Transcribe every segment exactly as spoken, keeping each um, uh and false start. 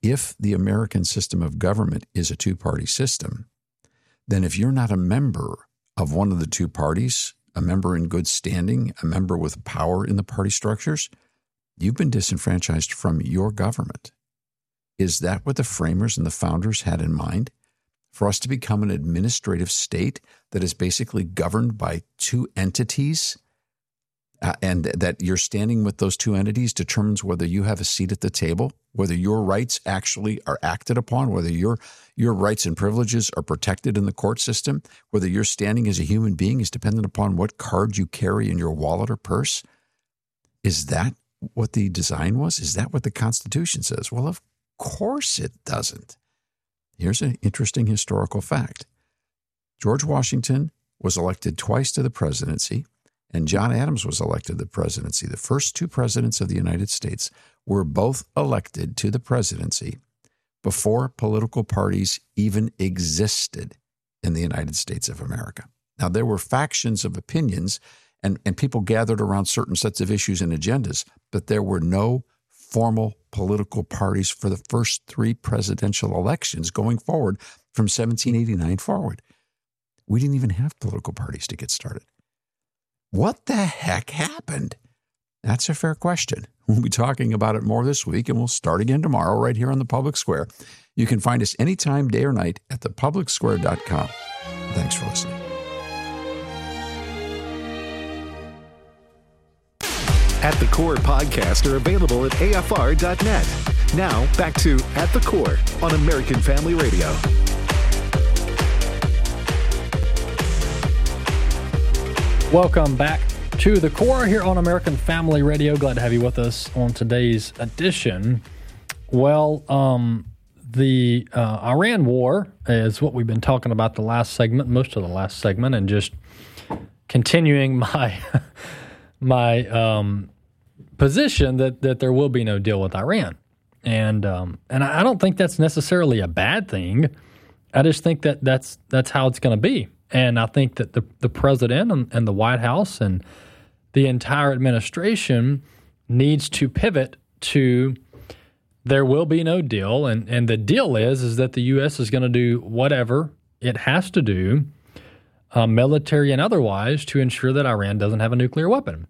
if the American system of government is a two-party system, then if you're not a member of one of the two parties, a member in good standing, a member with power in the party structures, you've been disenfranchised from your government. Is that what the framers and the founders had in mind? For us to become an administrative state that is basically governed by two entities, uh, and that your standing with those two entities determines whether you have a seat at the table, whether your rights actually are acted upon, whether your your rights and privileges are protected in the court system, whether your standing as a human being is dependent upon what card you carry in your wallet or purse? Is that what the design was? Is that what the Constitution says? Well, of course it doesn't. Here's an interesting historical fact. George Washington was elected twice to the presidency, and John Adams was elected to the presidency. The first two presidents of the United States were both elected to the presidency before political parties even existed in the United States of America. Now, there were factions of opinions, and, and people gathered around certain sets of issues and agendas, but there were no formal political parties for the first three presidential elections going forward from seventeen eighty-nine forward. We didn't even have political parties to get started. What the heck happened? That's a fair question. We'll be talking about it more this week, and we'll start again tomorrow right here on The Public Square. You can find us anytime, day or night, at the public square dot com. Thanks for listening. At the Core podcasts are available at A F R dot net. Now, back to At the Core on American Family Radio. Welcome back to The Core here on American Family Radio. Glad to have you with us on today's edition. Well, um, the uh, Iran war is what we've been talking about the last segment, most of the last segment, and just continuing my my um, position that, that there will be no deal with Iran. And um, and I don't think that's necessarily a bad thing. I just think that that's, that's how it's going to be. And I think that the, the president and, and the White House and the entire administration needs to pivot to there will be no deal. And, and the deal is, is that the U S is going to do whatever it has to do, uh, military and otherwise, to ensure that Iran doesn't have a nuclear weapon.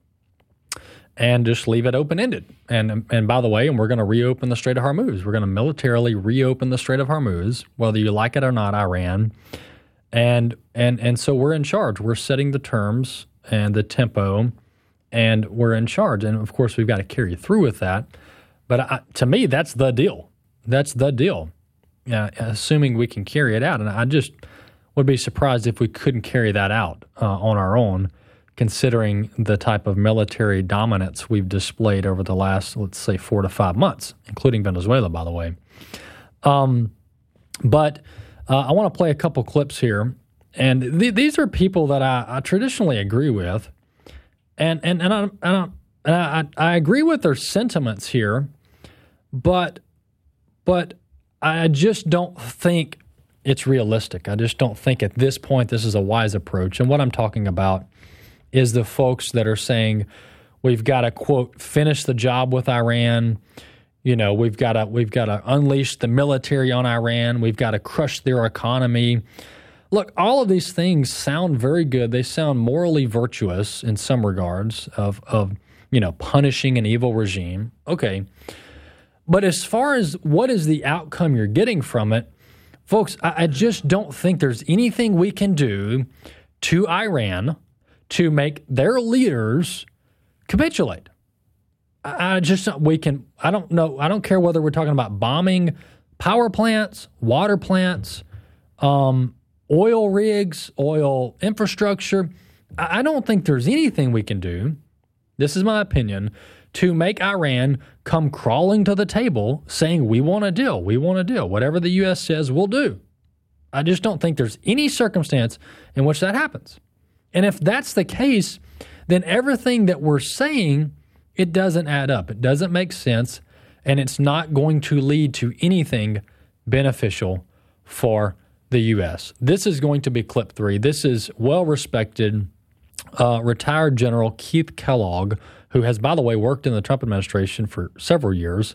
And just leave it open-ended. And and by the way, and we're going to reopen the Strait of Hormuz. We're going to militarily reopen the Strait of Hormuz, whether you like it or not, Iran. And and and so we're in charge. We're setting the terms and the tempo, and we're in charge. And of course, we've got to carry through with that. But I, to me, that's the deal. That's the deal. Uh, assuming we can carry it out. And I just would be surprised if we couldn't carry that out uh, on our own, considering the type of military dominance we've displayed over the last, let's say, four to five months, including Venezuela, by the way. Um, but uh, I want to play a couple clips here. And th- these are people that I, I traditionally agree with. And and and, I, and, I, and I, I agree with their sentiments here, but but I just don't think it's realistic. I just don't think at this point this is a wise approach. And what I'm talking about is the folks that are saying we've got to, quote, finish the job with Iran. You know, we've got to we've got to unleash the military on Iran. We've got to crush their economy. Look, all of these things sound very good. They sound morally virtuous in some regards of, of you know, punishing an evil regime. Okay. But as far as what is the outcome you're getting from it, folks, I, I just don't think there's anything we can do to Iran to make their leaders capitulate. I, I just, we can, I don't know, I don't care whether we're talking about bombing power plants, water plants, um, oil rigs, oil infrastructure. I, I don't think there's anything we can do, this is my opinion, to make Iran come crawling to the table saying, we want a deal, we want a deal. Whatever the U S says, we'll do. I just don't think there's any circumstance in which that happens. And if that's the case, then everything that we're saying, it doesn't add up. It doesn't make sense, and it's not going to lead to anything beneficial for the U S. This is going to be clip three. This is well-respected uh, retired General Keith Kellogg, who has, by the way, worked in the Trump administration for several years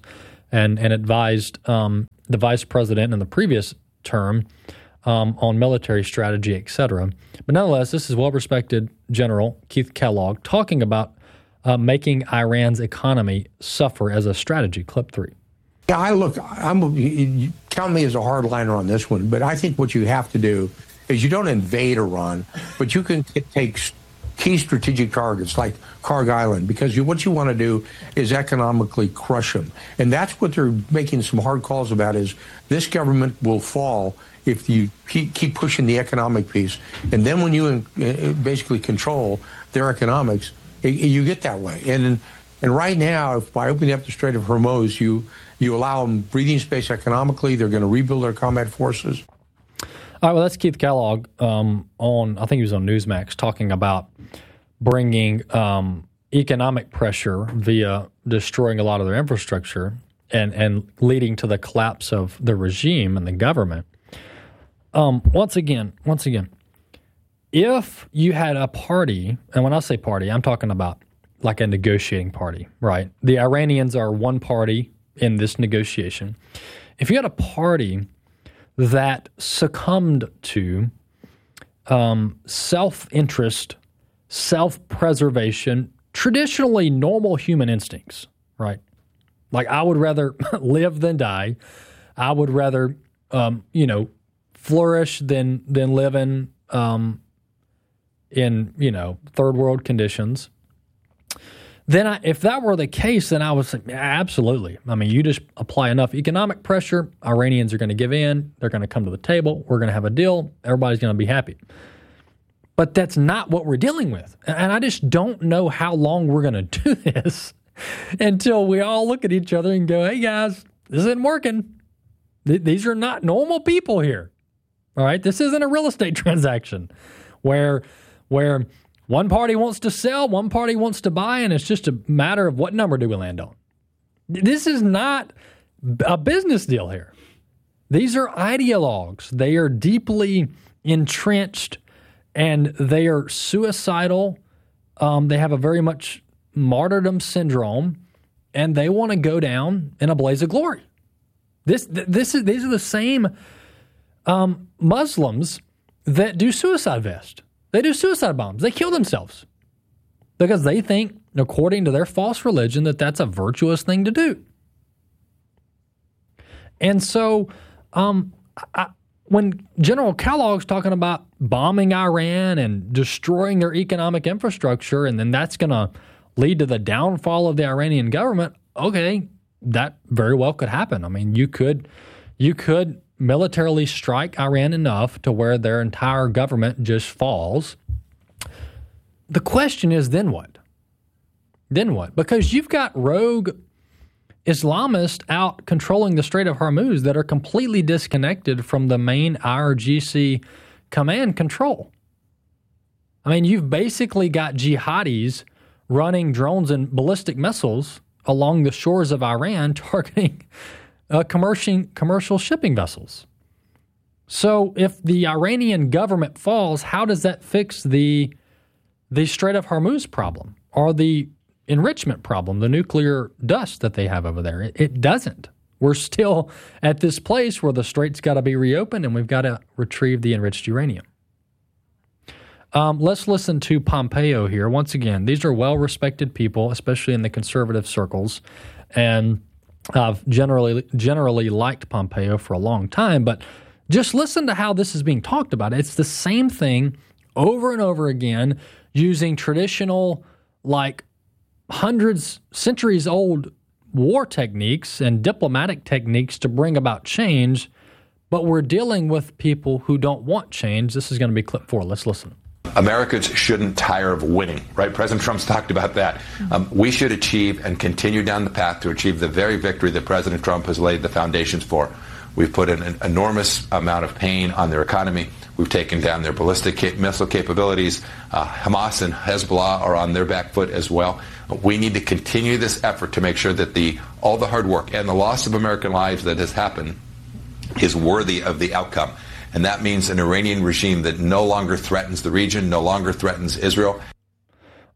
and and advised um, the vice president in the previous term um, on military strategy, et cetera. But nonetheless, this is well-respected General Keith Kellogg talking about uh, making Iran's economy suffer as a strategy. Clip three. Yeah, I look, I'm, you count me as a hardliner on this one, but I think what you have to do is you don't invade Iran, but you can take key strategic targets like Karg Island, because you, what you want to do is economically crush them. And that's what they're making some hard calls about, is this government will fall if you keep, keep pushing the economic piece. And then when you basically control their economics, it, you get that way. And and right now, if by opening up the Strait of Hormuz, you, you allow them breathing space economically, they're going to rebuild their combat forces. All right, well, that's Keith Kellogg um, on, I think he was on Newsmax, talking about bringing um, economic pressure via destroying a lot of their infrastructure and, and leading to the collapse of the regime and the government. Um, once again, once again, if you had a party, and when I say party, I'm talking about like a negotiating party, right? The Iranians are one party in this negotiation. If you had a party that succumbed to um, self-interest, self-preservation, traditionally normal human instincts, right? Like, I would rather live than die. I would rather, um, you know, flourish than than live in, um, in you know, third world conditions. Then I, if that were the case, then I would say, absolutely. I mean, you just apply enough economic pressure, Iranians are going to give in, they're going to come to the table, we're going to have a deal, everybody's going to be happy. But that's not what we're dealing with. And I just don't know how long we're going to do this until we all look at each other and go, hey, guys, this isn't working. Th- these are not normal people here. All right? This isn't a real estate transaction where where one party wants to sell, one party wants to buy, and it's just a matter of what number do we land on. This is not a business deal here. These are ideologues. They are deeply entrenched, and they are suicidal. Um, they have a very much martyrdom syndrome, and they want to go down in a blaze of glory. This, this is these are the same um, Muslims that do suicide vests. They do suicide bombs. They kill themselves because they think, according to their false religion, that that's a virtuous thing to do. And so um, I, when General Kellogg's talking about bombing Iran and destroying their economic infrastructure, and then that's going to lead to the downfall of the Iranian government, okay, that very well could happen. I mean, you could you could militarily strike Iran enough to where their entire government just falls. The question is, then what? Then what? Because you've got rogue Islamists out controlling the Strait of Hormuz that are completely disconnected from the main I R G C command control. I mean, you've basically got jihadis running drones and ballistic missiles along the shores of Iran targeting uh, commercial, commercial shipping vessels. So if the Iranian government falls, how does that fix the, the Strait of Hormuz problem or the enrichment problem, the nuclear dust that they have over there? It, it doesn't. We're still at this place where the strait's got to be reopened and we've got to retrieve the enriched uranium. Um, let's listen to Pompeo here. Once again, these are well-respected people, especially in the conservative circles, and I've generally generally liked Pompeo for a long time, but just listen to how this is being talked about. It's the same thing over and over again, using traditional, like hundreds, centuries-old war techniques and diplomatic techniques to bring about change, but we're dealing with people who don't want change. This is going to be clip four. Let's listen. Americans shouldn't tire of winning, right? President Trump's talked about that. Um, we should achieve and continue down the path to achieve the very victory that President Trump has laid the foundations for. We've put in an enormous amount of pain on their economy. We've taken down their ballistic cap- missile capabilities. Uh, Hamas and Hezbollah are on their back foot as well. We need to continue this effort to make sure that the all the hard work and the loss of American lives that has happened is worthy of the outcome. And that means an Iranian regime that no longer threatens the region, no longer threatens Israel.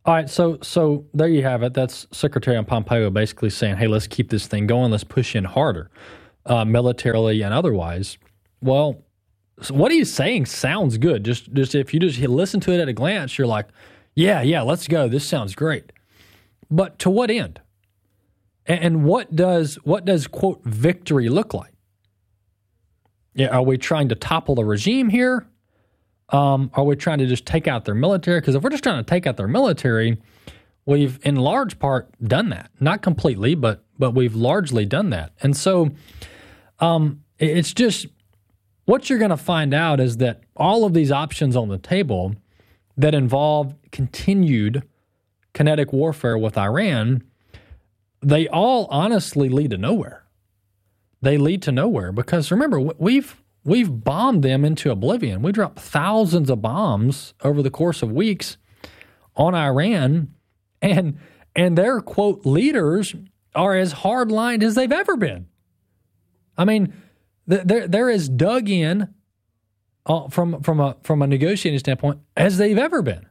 All right, so so there you have it. That's Secretary Pompeo basically saying, hey, let's keep this thing going. Let's push in harder, uh, militarily and otherwise. Well, so what he's saying sounds good. Just, just if you just listen to it at a glance, you're like, yeah, yeah, let's go. This sounds great. But to what end? And, and what does what does, quote, victory look like? Yeah, are we trying to topple the regime here? Um, are we trying to just take out their military? Because if we're just trying to take out their military, we've in large part done that. Not completely, but but we've largely done that. And so um, it's just what you're going to find out is that all of these options on the table that involve continued kinetic warfare with Iran, they all honestly lead to nowhere. They lead to nowhere because remember, we've We've bombed them into oblivion. We dropped thousands of bombs over the course of weeks on Iran, and and their, quote, leaders are as hard-lined as they've ever been. I mean, they're, they're as dug in uh, from, from, a, from a negotiating standpoint as they've ever been.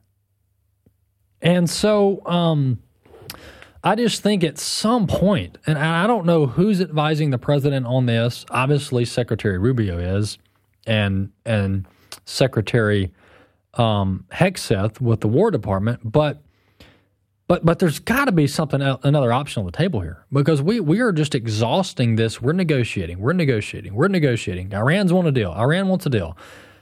And so um, I just think at some point, and I don't know who's advising the president on this. Obviously, Secretary Rubio is, and and Secretary um, Hegseth with the War Department. But but but there's got to be something else, another option on the table here because we we are just exhausting this. We're negotiating. We're negotiating. We're negotiating. Iran's want a deal. Iran wants a deal.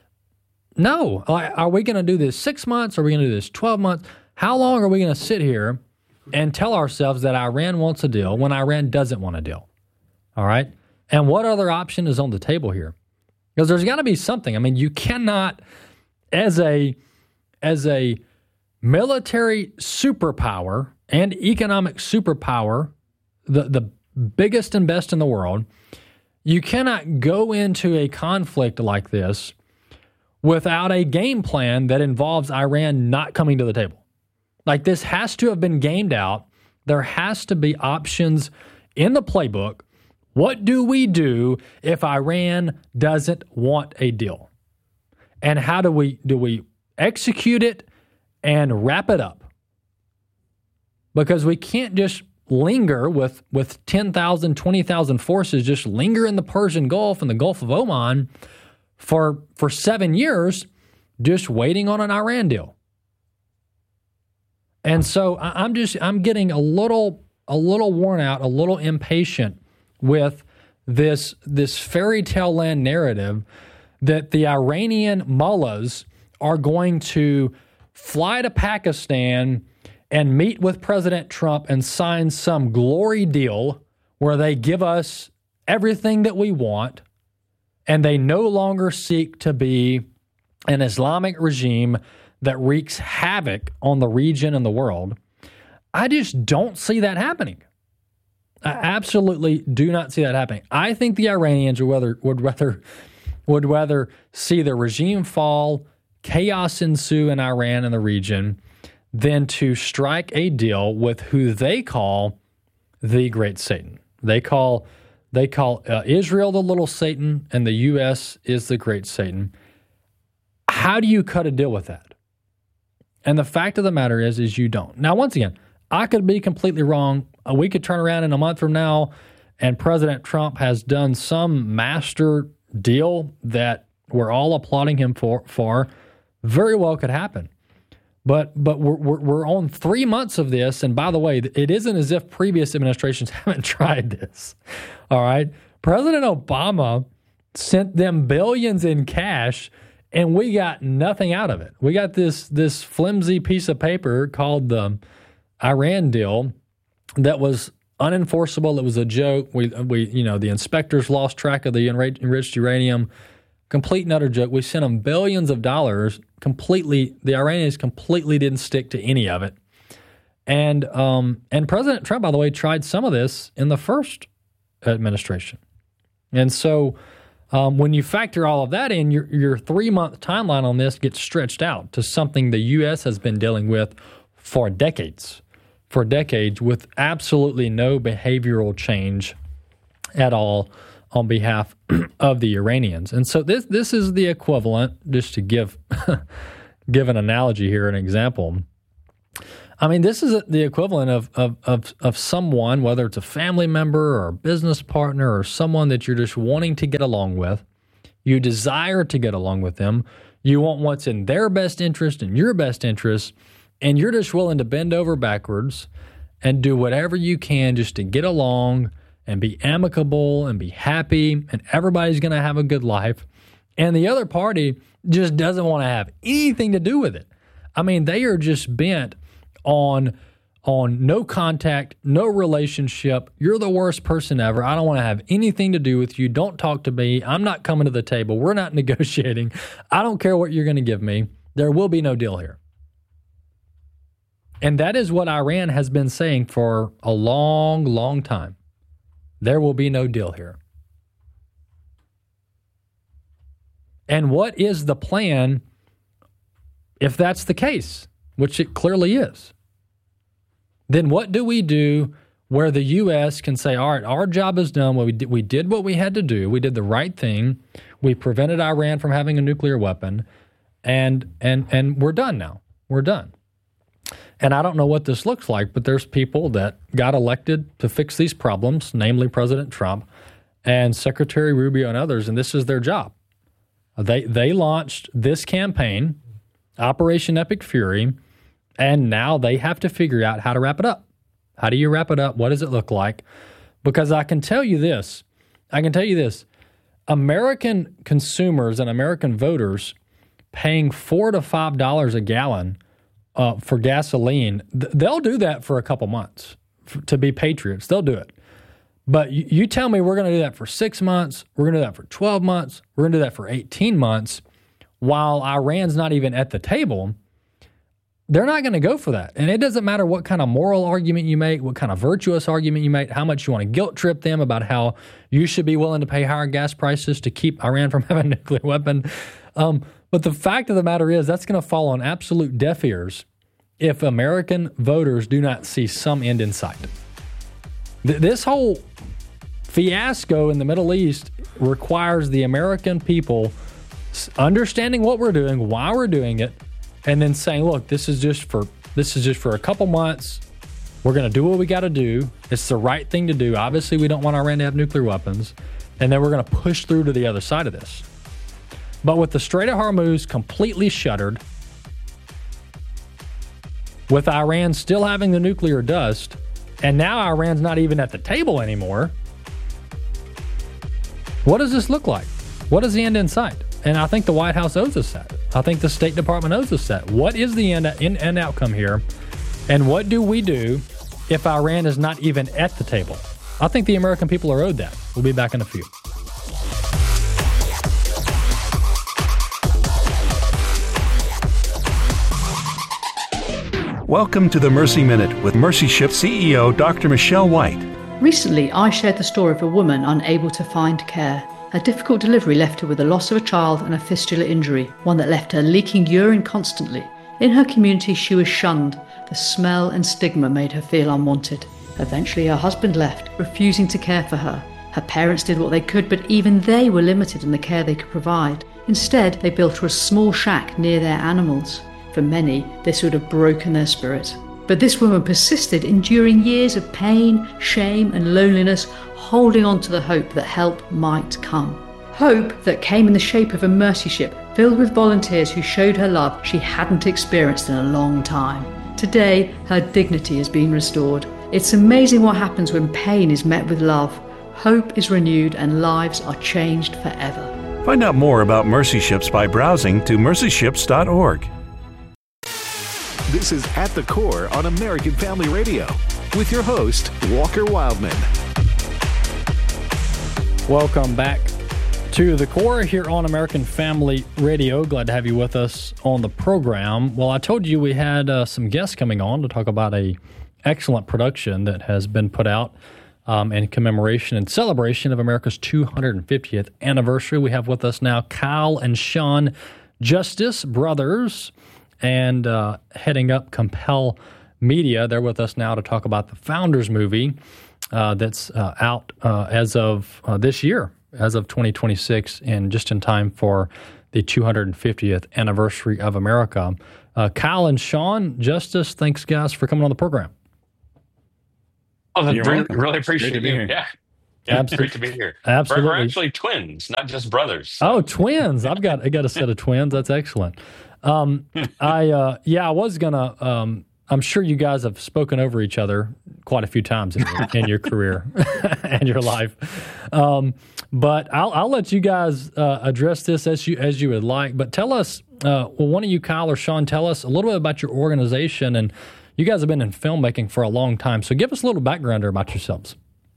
No, are we going to do this six months? Are we going to do this twelve months? How long are we going to sit here and tell ourselves that Iran wants a deal when Iran doesn't want a deal? All right? And what other option is on the table here? Because there's got to be something. I mean, you cannot, as a as a military superpower and economic superpower, the, the biggest and best in the world, you cannot go into a conflict like this without a game plan that involves Iran not coming to the table. Like, this has to have been gamed out. There has to be options in the playbook. What do we do if Iran doesn't want a deal? And how do we do we execute it and wrap it up? Because we can't just linger with, with ten thousand, twenty thousand forces, just linger in the Persian Gulf and the Gulf of Oman for, for seven years just waiting on an Iran deal. And so I'm just I'm getting a little a little worn out, a little impatient with this this fairy tale land narrative that the Iranian mullahs are going to fly to Pakistan and meet with President Trump and sign some glory deal where they give us everything that we want, and they no longer seek to be an Islamic regime that wreaks havoc on the region and the world. I just don't see that happening. I absolutely do not see that happening. I think the Iranians would rather would rather would rather see the regime fall, chaos ensue in Iran and the region, than to strike a deal with who they call the Great Satan. They call they call uh, Israel the little Satan, and the U S is the Great Satan. How do you cut a deal with that? And the fact of the matter is, is you don't. Now, once again, I could be completely wrong. We could turn around in a month from now and President Trump has done some master deal that we're all applauding him for. for. Very well could happen. But but we're, we're, we're on three months of this. And by the way, it isn't as if previous administrations haven't tried this. All right. President Obama sent them billions in cash, and we got nothing out of it. We got this this flimsy piece of paper called the Iran deal that was unenforceable. It was a joke. We we you know the inspectors lost track of the enriched uranium. Complete and utter joke. We sent them billions of dollars. Completely, the Iranians completely didn't stick to any of it. And um and President Trump, by the way, tried some of this in the first administration. And so. Um, when you factor all of that in, your your three-month timeline on this gets stretched out to something the U S has been dealing with for decades, for decades, with absolutely no behavioral change at all on behalf of the Iranians. And so this this is the equivalent, just to give give an analogy here, an example. I mean, this is the equivalent of, of of of someone, whether it's a family member or a business partner or someone that you're just wanting to get along with. You desire to get along with them. You want what's in their best interest and your best interest, and you're just willing to bend over backwards and do whatever you can just to get along and be amicable and be happy, and everybody's going to have a good life. And the other party just doesn't want to have anything to do with it. I mean, they are just bent on on no contact, no relationship. You're the worst person ever. I don't want to have anything to do with you. Don't talk to me. I'm not coming to the table. We're not negotiating. I don't care what you're going to give me. There will be no deal here. And that is what Iran has been saying for a long, long time. There will be no deal here. And what is the plan if that's the case, which it clearly is? Then what do we do where the U S can say, all right, our job is done. We did, we did what we had to do. We did the right thing. We prevented Iran from having a nuclear weapon, and and and we're done now. We're done. And I don't know what this looks like, but there's people that got elected to fix these problems, namely President Trump and Secretary Rubio and others, and this is their job. They they launched this campaign, Operation Epic Fury, and now they have to figure out how to wrap it up. How do you wrap it up? What does it look like? Because I can tell you this, I can tell you this, American consumers and American voters paying four to five dollars a gallon uh, for gasoline, th- they'll do that for a couple months f- to be patriots. They'll do it. But you, you tell me we're going to do that for six months, we're going to do that for twelve months, we're going to do that for eighteen months, while Iran's not even at the table. They're not going to go for that. And it doesn't matter what kind of moral argument you make, what kind of virtuous argument you make, how much you want to guilt trip them about how you should be willing to pay higher gas prices to keep Iran from having a nuclear weapon. Um, but the fact of the matter is that's going to fall on absolute deaf ears if American voters do not see some end in sight. Th- this whole fiasco in the Middle East requires the American people understanding what we're doing, why we're doing it, and then saying, look, this is just for this is just for a couple months. We're going to do what we got to do. It's the right thing to do. Obviously, we don't want Iran to have nuclear weapons. And then we're going to push through to the other side of this. But with the Strait of Hormuz completely shuttered, with Iran still having the nuclear dust, and now Iran's not even at the table anymore, what does this look like? What is the end in sight? And I think the White House owes us that. I think the State Department owes us that. What is the end, end, end outcome here? And what do we do if Iran is not even at the table? I think the American people are owed that. We'll be back in a few. Welcome to the Mercy Minute with Mercy Ship C E O Doctor Michelle White. Recently, I shared the story of a woman unable to find care. A difficult delivery left her with the loss of a child and a fistula injury, one that left her leaking urine constantly. In her community, she was shunned. The smell and stigma made her feel unwanted. Eventually, her husband left, refusing to care for her. Her parents did what they could, but even they were limited in the care they could provide. Instead, they built her a small shack near their animals. For many, this would have broken their spirit. But this woman persisted, enduring years of pain, shame, and loneliness, holding on to the hope that help might come. Hope that came in the shape of a mercy ship filled with volunteers who showed her love she hadn't experienced in a long time. Today, her dignity has been restored. It's amazing what happens when pain is met with love. Hope is renewed and lives are changed forever. Find out more about Mercy Ships by browsing to mercy ships dot org. This is At the Core on American Family Radio with your host, Walker Wildman. Welcome back to The Core here on American Family Radio. Glad to have you with us on the program. Well, I told you we had uh, some guests coming on to talk about a excellent production that has been put out um, in commemoration and celebration of America's two hundred fiftieth anniversary. We have with us now Kyle and Sean Justice brothers, and uh, heading up Compel Media. They're with us now to talk about the Founders movie uh, that's uh, out uh, as of uh, this year, as of twenty twenty-six, and just in time for the two hundred fiftieth anniversary of America. Uh, Kyle and Sean, Justice, thanks, guys, for coming on the program. Oh, You're really, welcome. really appreciate Great to be it. here. Yeah. Yeah, Absolutely. great to be here. Absolutely. We're, we're actually twins, not just brothers. Oh, twins. I've got I got a set of twins. That's excellent. Um, I uh, yeah, I was gonna um, I'm sure you guys have spoken over each other quite a few times in your, in your career and your life. Um, but I'll, I'll let you guys uh, address this as you as you would like. But tell us, uh, well, one of you, Kyle or Sean, tell us a little bit about your organization. And you guys have been in filmmaking for a long time, so give us a little background about yourselves.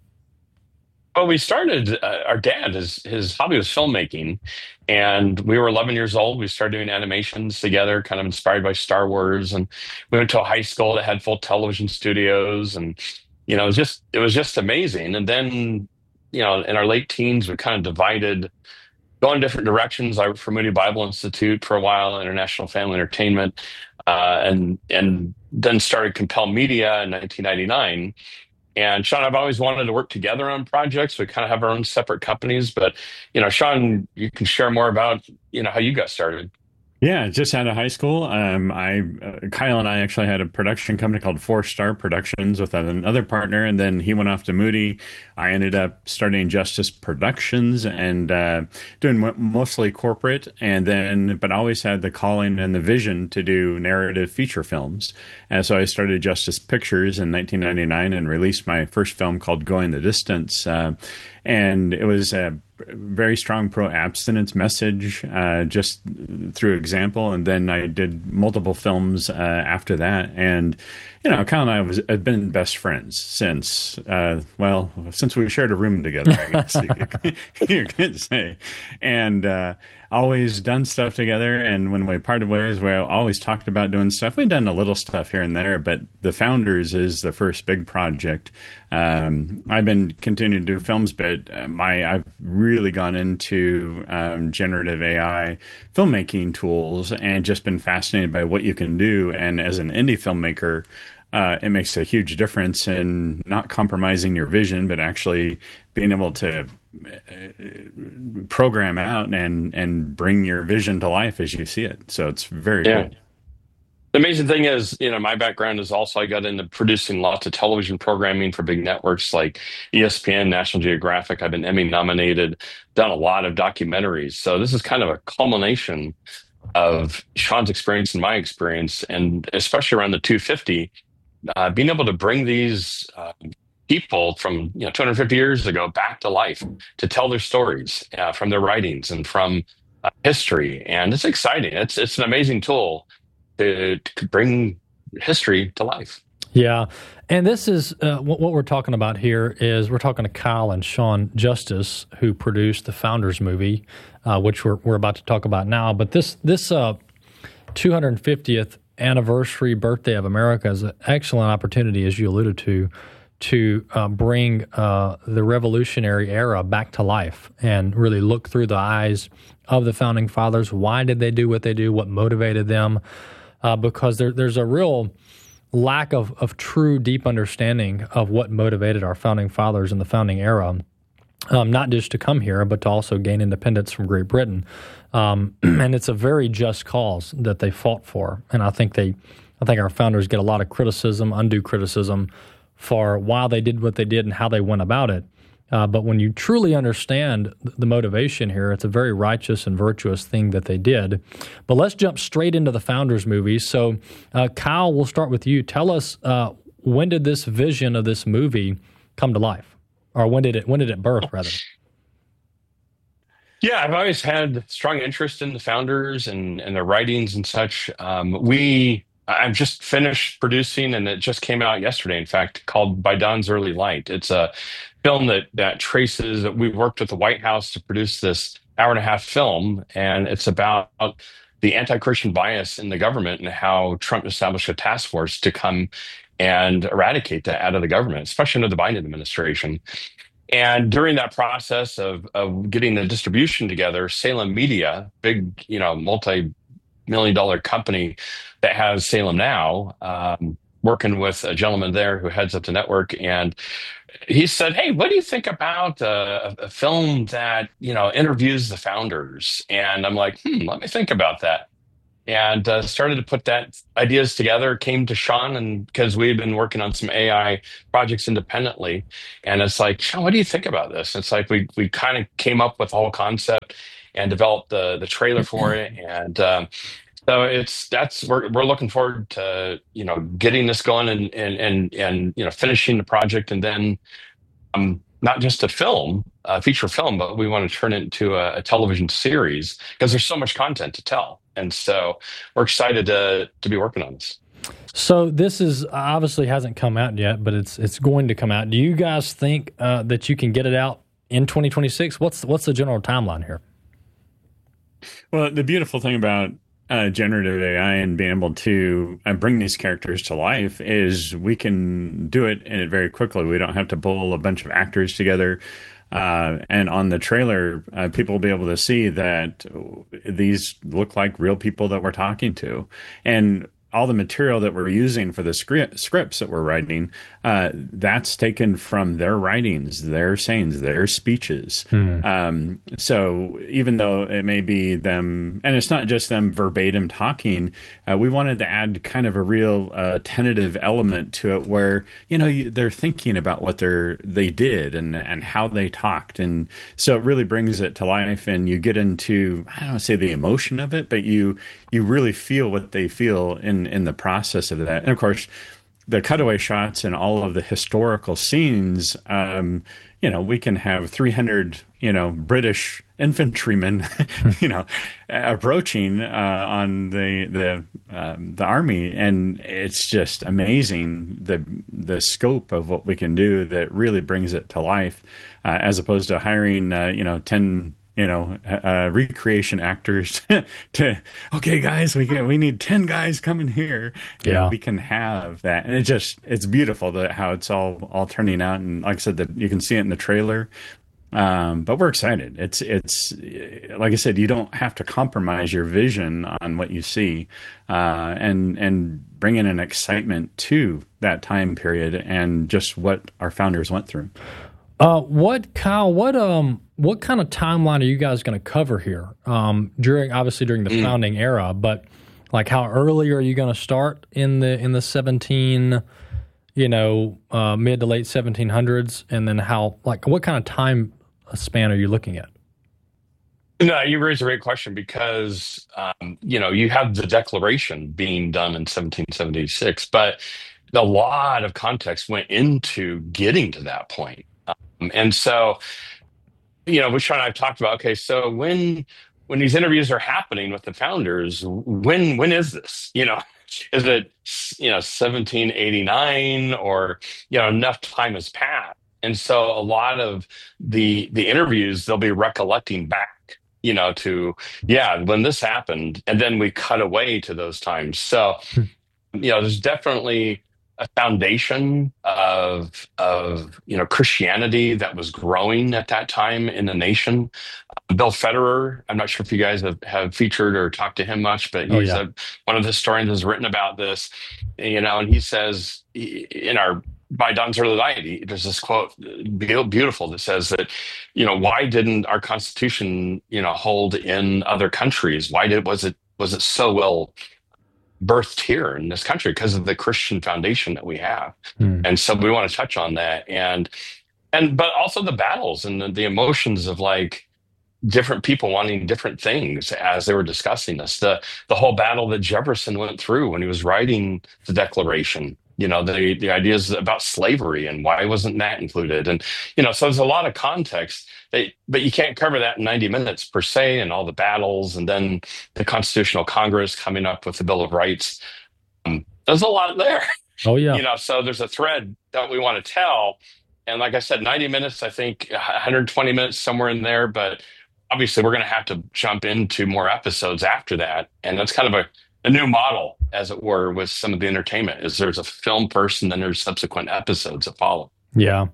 Well, we started, uh, our dad, his, his hobby was filmmaking, and we were eleven years old. We started doing animations together, kind of inspired by Star Wars. And we went to a high school that had full television studios. And, you know, it was just, it was just amazing. And then, you know, in our late teens, we kind of divided, going different directions. I worked for Moody Bible Institute for a while, International Family Entertainment, uh, and, and then started Compel Media in nineteen ninety-nine. And Sean, I've always wanted to work together on projects. We kind of have our own separate companies, but, you know, Sean, you can share more about, you know, how you got started. Yeah, just out of high school, um, I uh, Kyle and I actually had a production company called Four Star Productions with another partner, and then he went off to Moody. I ended up starting Justice Productions and uh, doing mo- mostly corporate, and then but always had the calling and the vision to do narrative feature films. And so I started Justice Pictures in nineteen ninety-nine and released my first film called Going the Distance, uh, and it was a very strong pro-abstinence message, uh, just through example. And then I did multiple films uh, after that. And, you know, Kyle and I was, have been best friends since, uh, well, since we shared a room together, I guess you, could, you could say. And uh, always done stuff together. And when we parted ways, we always talked about doing stuff. We've done a little stuff here and there, but The Founders is the first big project. Um, I've been continuing to do films, but my I've really gone into um, generative A I filmmaking tools and just been fascinated by what you can do. And as an indie filmmaker, uh, it makes a huge difference in not compromising your vision, but actually being able to program out and and bring your vision to life as you see it. So it's very Yeah. cool. The amazing thing is, you know, my background is also I got into producing lots of television programming for big networks like E S P N, National Geographic. I've been Emmy nominated, done a lot of documentaries. So this is kind of a culmination of Sean's experience and my experience, and especially around the two fifty, uh, being able to bring these uh, people from, you know, two hundred fifty years ago back to life to tell their stories uh, from their writings and from uh, history. And it's exciting. It's, it's an amazing tool to, to bring history to life. Yeah. And this is uh, what, what we're talking about here is we're talking to Kyle and Sean Justice, who produced the Founders movie, uh, which we're, we're about to talk about now. But this this uh, two hundred fiftieth anniversary birthday of America is an excellent opportunity, as you alluded to, to uh, bring uh, the Revolutionary era back to life and really look through the eyes of the Founding Fathers. Why did they do what they do? What motivated them? Uh, because there, there's a real lack of, of true deep understanding of what motivated our Founding Fathers in the Founding era, um, not just to come here, but to also gain independence from Great Britain. Um, and it's a very just cause that they fought for. And I think they, I think our founders get a lot of criticism, undue criticism, for why they did what they did and how they went about it. Uh, but when you truly understand the motivation here, it's a very righteous and virtuous thing that they did. But let's jump straight into the Founders movie. So, uh, Kyle, we'll start with you. Tell us, uh, when did this vision of this movie come to life? Or when did it when did it birth, rather? Yeah, I've always had strong interest in the Founders and, and their writings and such. Um, we... I've just finished producing, and it just came out yesterday, in fact, called By Dawn's Early Light. It's a film that that traces, we worked with the White House to produce this hour and a half film, and it's about the anti-Christian bias in the government and how Trump established a task force to come and eradicate that out of the government, especially under the Biden administration. And during that process of, of getting the distribution together, Salem Media, big, you know, multi million dollar company that has Salem Now, um, working with a gentleman there who heads up the network, and he said, "Hey, what do you think about uh, a, a film that, you know, interviews the founders?" And I'm like, "Hmm, let me think about that." And uh, started to put that ideas together. Came to Sean, and because we had been working on some A I projects independently, and it's like, "Sean, what do you think about this?" It's like we we kind of came up with the whole concept and developed the the trailer for it, and. Um, So it's that's we're we're looking forward to, you know, getting this going and and and and you know, finishing the project, and then um not just a film, a feature film, but we want to turn it into a, a television series because there's so much content to tell, and so we're excited to to be working on this. So this is obviously hasn't come out yet, but it's it's going to come out. Do you guys think uh, that you can get it out in twenty twenty-six? What's what's the general timeline here? Well, the beautiful thing about Uh, generative A I and being able to uh, bring these characters to life is we can do it in it very quickly. We don't have to pull a bunch of actors together. Uh, and on the trailer, uh, people will be able to see that these look like real people that we're talking to. And all the material that we're using for the script, scripts that we're writing, uh, that's taken from their writings, their sayings, their speeches. Mm. Um, so even though it may be them, and it's not just them verbatim talking, uh, we wanted to add kind of a real uh, tentative element to it where, you know, you, they're thinking about what they're, they did and, and how they talked. And so it really brings it to life, and you get into, I don't want to say the emotion of it, but you, you really feel what they feel in, in the process of that. And of course, the cutaway shots and all of the historical scenes, um, you know, we can have three hundred, you know, British infantrymen, you know, approaching uh, on the the um, the army, and it's just amazing the the scope of what we can do that really brings it to life, uh, as opposed to hiring, uh, you know, ten. You know, uh, recreation actors to, okay, guys, we get, we need ten guys coming here. You yeah. know, we can have that. And it just, it's beautiful that how it's all, all turning out. And like I said, that you can see it in the trailer. Um, but we're excited. It's, it's, like I said, you don't have to compromise your vision on what you see, uh, and, and bring in an excitement to that time period and just what our founders went through. Uh, what, Kyle, what, um, what kind of timeline are you guys going to cover here? Um, during, obviously during the mm. founding era, but like how early are you going to start in the, in the seventeen, you know, uh, mid to late seventeen hundreds? And then how, like, what kind of time span are you looking at? No, you raise a great question because, um, you know, you have the Declaration being done in seventeen seventy-six, but a lot of context went into getting to that point. Um, and so, you know, Sean and I have talked about, okay, so when when these interviews are happening with the founders, when when is this? You know, is it, you know, seventeen eighty-nine, or, you know, enough time has passed? And so a lot of the the interviews, they'll be recollecting back, you know, to, yeah, when this happened, and then we cut away to those times. So, you know, there's definitely a foundation of of you know Christianity that was growing at that time in the nation. Bill Federer, I'm not sure if you guys have, have featured or talked to him much, but he's oh, yeah. a, one of the historians has written about this, you know, and he says in our by Don's Early Light, there's this quote, beautiful, that says that, you know, why didn't our Constitution, you know, hold in other countries? Why did was it was it so well birthed here in this country? Because of the Christian foundation that we have. Mm. And so we want to touch on that, and and but also the battles and the, the emotions of like different people wanting different things as they were discussing this. The the whole battle that Jefferson went through when he was writing the Declaration. You know, the the ideas about slavery and why wasn't that included? And, you know, so there's a lot of context, that, but you can't cover that in ninety minutes per se, and all the battles, and then the Constitutional Congress coming up with the Bill of Rights. Um, there's a lot there. Oh, yeah. You know, so there's a thread that we want to tell. And like I said, ninety minutes, I think one hundred twenty minutes, somewhere in there. But obviously, we're going to have to jump into more episodes after that. And that's kind of a a new model, as it were, with some of the entertainment, is there's a film first and then there's subsequent episodes that follow. Yeah.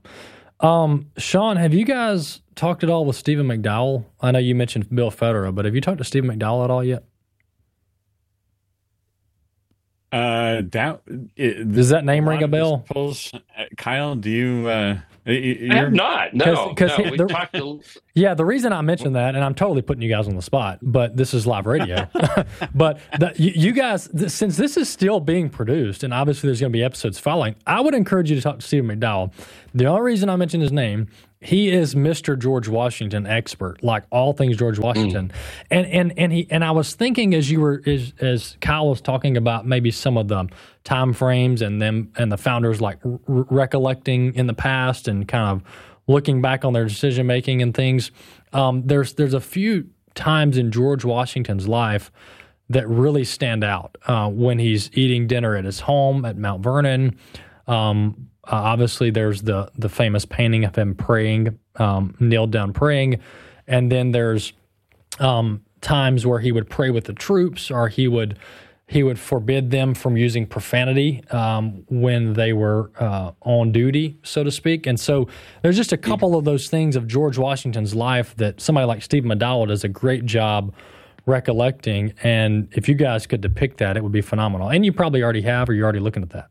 Um, Sean, have you guys talked at all with Stephen McDowell? I know you mentioned Bill Federer, but have you talked to Stephen McDowell at all yet? Uh, that it, does that name ring a bell? Pulls, uh, Kyle, do you? Uh, I have not. No, Cause, cause no. he, we the, talked a, yeah, the reason I mentioned that, and I'm totally putting you guys on the spot, but this is live radio. but the, you, you guys, th- since this is still being produced, and obviously there's going to be episodes following, I would encourage you to talk to Stephen McDowell. The only reason I mentioned his name, he is Mister George Washington expert, like all things George Washington. Mm. And and and he and I was thinking as you were as, as Kyle was talking about maybe some of the time frames and them and the founders like r- recollecting in the past and kind of looking back on their decision making and things. Um, there's there's a few times in George Washington's life that really stand out uh, when he's eating dinner at his home at Mount Vernon. Um, Uh, obviously, there's the the famous painting of him praying, um, kneeled down praying, and then there's um, times where he would pray with the troops, or he would he would forbid them from using profanity um, when they were uh, on duty, so to speak. And so there's just a couple of those things of George Washington's life that somebody like Stephen McDowell does a great job recollecting. And if you guys could depict that, it would be phenomenal. And you probably already have, or you're already looking at that.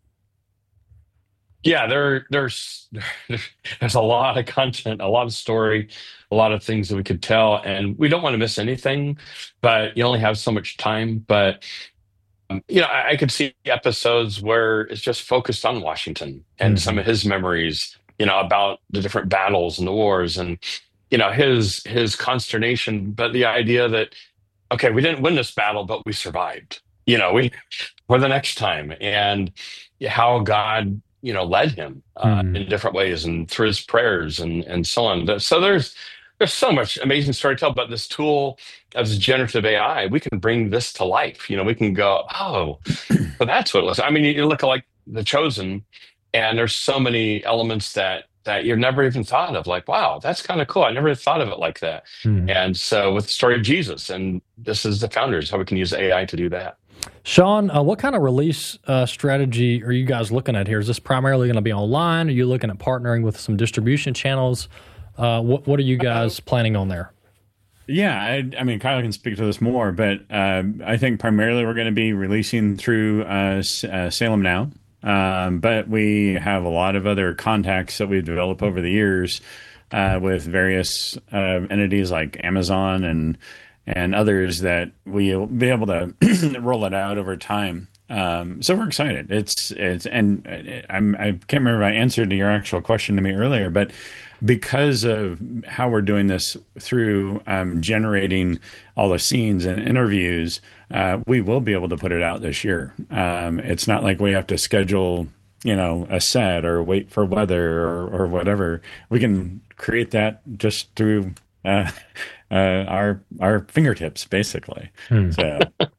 Yeah, there, there's there's a lot of content, a lot of story, a lot of things that we could tell, and we don't want to miss anything. But you only have so much time. But um, you know, I, I could see episodes where it's just focused on Washington and mm-hmm. some of his memories, you know, about the different battles and the wars, and you know his his consternation. But the idea that okay, we didn't win this battle, but we survived. You know, we for the next time, and how God, you know, led him uh, mm. in different ways and through his prayers and, and so on. So there's there's so much amazing story to tell, but this tool as generative A I, we can bring this to life. You know, we can go, oh, so that's what it was. I mean, you look at like The Chosen, and there's so many elements that that you've never even thought of. Like, wow, that's kind of cool. I never thought of it like that. Mm. And so with the story of Jesus, and this is the founders, how we can use A I to do that. Sean, uh, what kind of release uh, strategy are you guys looking at here? Is this primarily going to be online? Are you looking at partnering with some distribution channels? Uh, what, what are you guys planning on there? Yeah, I, I mean, Kyle can speak to this more, but uh, I think primarily we're going to be releasing through uh, uh, Salem Now. Um, but we have a lot of other contacts that we've developed over the years uh, with various uh, entities like Amazon and and others that we'll be able to roll it out over time. Um, so we're excited. It's it's and I'm I can't remember if I answered your actual question to me earlier, but because of how we're doing this through um, generating all the scenes and interviews, uh, we will be able to put it out this year. Um, it's not like we have to schedule, you know, a set or wait for weather or, or whatever. We can create that just through uh, uh, our our fingertips, basically. Hmm. So,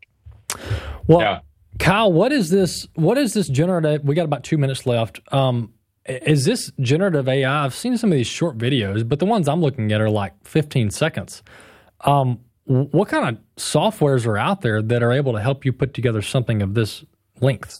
well, yeah. Kyle, what is this? What is this generative? We got about two minutes left. Um, Is this generative A I? I've seen some of these short videos, but the ones I'm looking at are like fifteen seconds. Um, what kind of softwares are out there that are able to help you put together something of this length?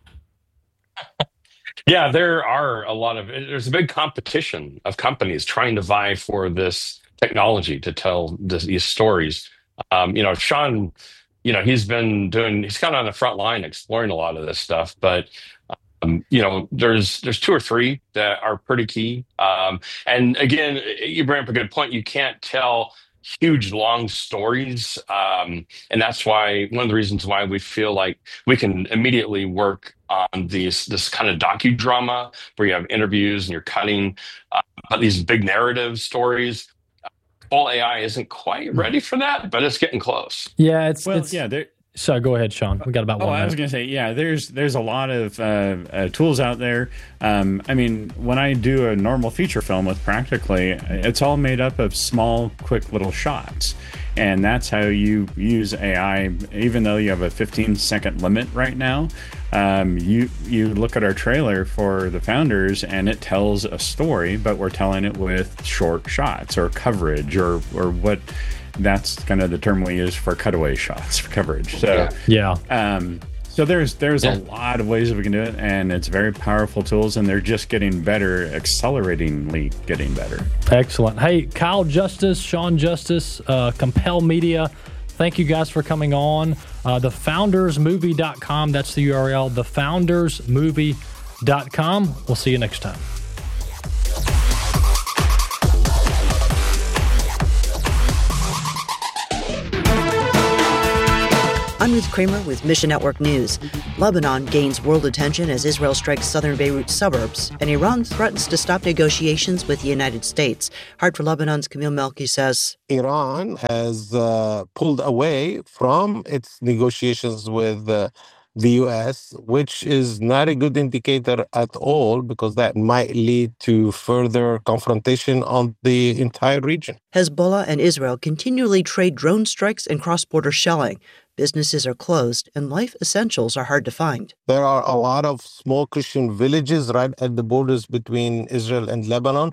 Yeah, there are a lot of, there's a big competition of companies trying to vie for this technology to tell this, these stories. Um, you know, Sean, you know, he's been doing, he's kind of on the front line exploring a lot of this stuff, but Um, you know, there's there's two or three that are pretty key. Um, and again, you bring up a good point. You can't tell huge, long stories. Um, and that's why one of the reasons why we feel like we can immediately work on these this kind of docudrama where you have interviews and you're cutting uh, but these big narrative stories. Full A I isn't quite ready for that, but it's getting close. Yeah, it's, well, it's yeah, there. So go ahead, Sean. We got about oh, one minute. I was going to say, yeah, there's there's a lot of uh, uh, tools out there. Um, I mean, when I do a normal feature film with Practically, it's all made up of small, quick little shots. And that's how you use A I, even though you have a fifteen second limit right now. Um, you you look at our trailer for the founders and it tells a story, but we're telling it with short shots or coverage or or what. That's kind of the term we use for cutaway shots for coverage. So yeah, um, so there's there's yeah. a lot of ways that we can do it, and it's very powerful tools, and they're just getting better, acceleratingly getting better. Excellent. Hey, Kyle Justice, Sean Justice, uh, Compel Media. Thank you guys for coming on. Uh, the founders movie dot com. That's the U R L, the founders movie dot com. We'll see you next time. I'm Ruth Kramer with Mission Network News. Lebanon gains world attention as Israel strikes southern Beirut suburbs, and Iran threatens to stop negotiations with the United States. Hard for Lebanon's Camille Melki says, Iran has uh, pulled away from its negotiations with uh, the U S, which is not a good indicator at all, because that might lead to further confrontation on the entire region. Hezbollah and Israel continually trade drone strikes and cross-border shelling. Businesses are closed, and life essentials are hard to find. There are a lot of small Christian villages right at the borders between Israel and Lebanon,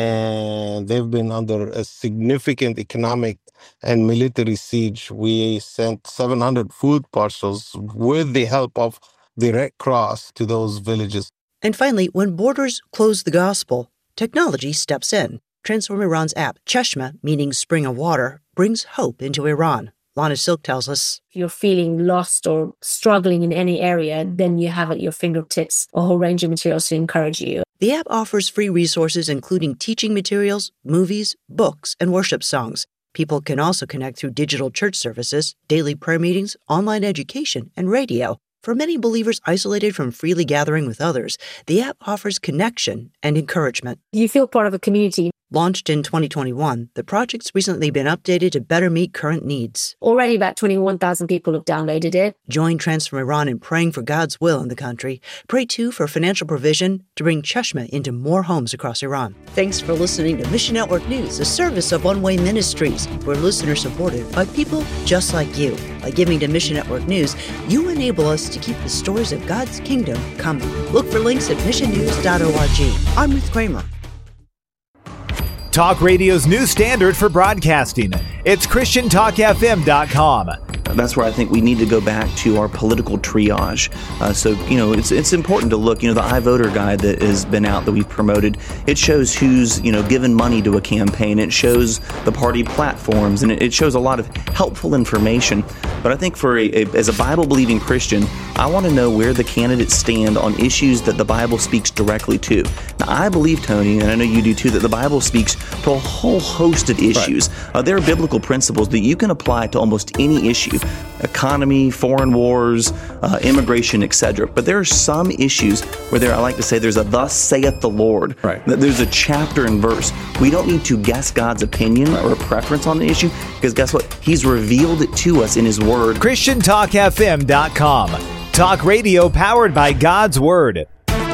and they've been under a significant economic and military siege. We sent seven hundred food parcels with the help of the Red Cross to those villages. And finally, when borders close the gospel, technology steps in. Transform Iran's app, Cheshmeh, meaning spring of water, brings hope into Iran. Lana Silk tells us, if you're feeling lost or struggling in any area, then you have at your fingertips a whole range of materials to encourage you. The app offers free resources including teaching materials, movies, books, and worship songs. People can also connect through digital church services, daily prayer meetings, online education, and radio. For many believers isolated from freely gathering with others, the app offers connection and encouragement. You feel part of a community. Launched in twenty twenty-one, the project's recently been updated to better meet current needs. Already about twenty-one thousand people have downloaded it. Join Transform Iran in praying for God's will in the country. Pray, too, for financial provision to bring Cheshmeh into more homes across Iran. Thanks for listening to Mission Network News, a service of One Way Ministries. We're listener-supported by people just like you. By giving to Mission Network News, you enable us to keep the stories of God's kingdom coming. Look for links at mission news dot org. I'm Ruth Kramer. Talk radio's new standard for broadcasting. It's Christian Talk F M dot com. That's where I think we need to go back to our political triage. Uh, so, you know, it's it's important to look, you know, the iVoter guide that has been out that we've promoted, it shows who's, you know, given money to a campaign. It shows the party platforms, and it, it shows a lot of helpful information. But I think for a, a, as a Bible-believing Christian, I want to know where the candidates stand on issues that the Bible speaks directly to. Now, I believe, Tony, and I know you do too, that the Bible speaks to a whole host of issues. Right. Uh, there are biblical principles that you can apply to almost any issue. Economy, foreign wars, uh, immigration, et cetera. But there are some issues where there, I like to say, there's a "Thus saith the Lord." Right. There's a chapter and verse. We don't need to guess God's opinion right. or preference on the issue, because guess what? He's revealed it to us in His Word. Christian Talk F M dot com. Talk radio powered by God's Word.